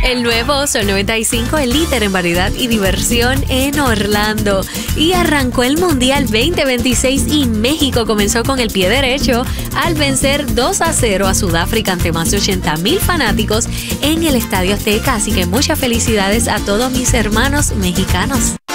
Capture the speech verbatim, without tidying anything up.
El nuevo Sol noventa y cinco, el líder en variedad y diversión en Orlando. Y arrancó el Mundial veinte veintiséis y México comenzó con el pie derecho al vencer dos a cero a Sudáfrica ante más de ochenta mil fanáticos en el Estadio Azteca. Así que muchas felicidades a todos mis hermanos mexicanos.